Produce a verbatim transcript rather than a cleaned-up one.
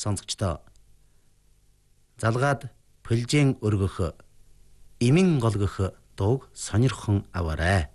сонсогчдоо. Залгаад пүлжэн өргөх, имэн голгох дууг сонирхон аваарай.